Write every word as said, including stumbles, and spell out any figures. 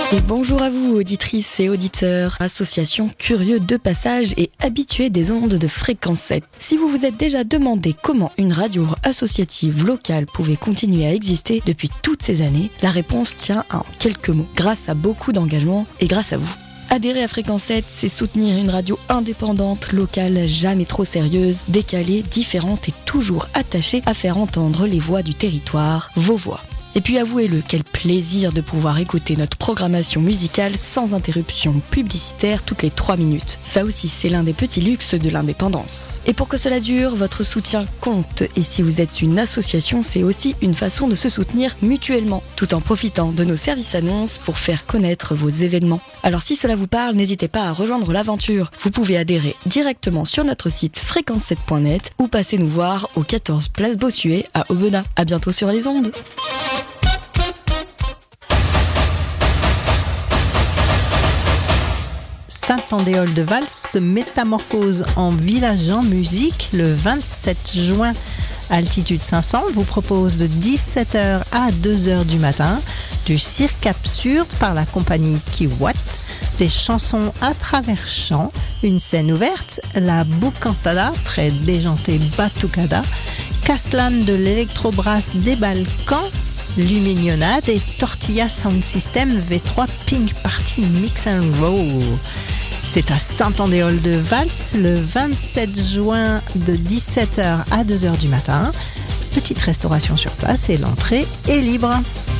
Et bonjour à vous, auditrices et auditeurs, association curieux de passage et habitués des ondes de fréquence sept. Si vous vous êtes déjà demandé comment une radio associative locale pouvait continuer à exister depuis toutes ces années, la réponse tient en quelques mots, grâce à beaucoup d'engagement et grâce à vous. Adhérer à Fréquence sept, c'est soutenir une radio indépendante, locale, jamais trop sérieuse, décalée, différente et toujours attachée à faire entendre les voix du territoire, vos voix. Et puis avouez-le, quel plaisir de pouvoir écouter notre programmation musicale sans interruption publicitaire toutes les trois minutes. Ça aussi, c'est l'un des petits luxes de l'indépendance. Et pour que cela dure, votre soutien compte. Et si vous êtes une association, c'est aussi une façon de se soutenir mutuellement, tout en profitant de nos services annonces pour faire connaître vos événements. Alors si cela vous parle, n'hésitez pas à rejoindre l'aventure. Vous pouvez adhérer directement sur notre site fréquence sept point net ou passer nous voir au quatorze place Bossuet à Aubenas. À bientôt sur les ondes. Saint-Andéol-de-Vals se métamorphose en village en musique le vingt-sept juin. Altitude cinq cents vous propose de dix-sept heures à deux heures du matin du cirque absurde par la compagnie Kiwat, des chansons à travers champs, une scène ouverte, la bucantada, très déjantée batucada, Caslan de l'électrobrasse des Balkans, Lumignonade et Tortilla Sound System V trois Pink Party Mix and Roll. C'est à Saint-Andéol-de-Vals le vingt-sept juin de dix-sept heures à deux heures du matin. Petite restauration sur place et l'entrée est libre.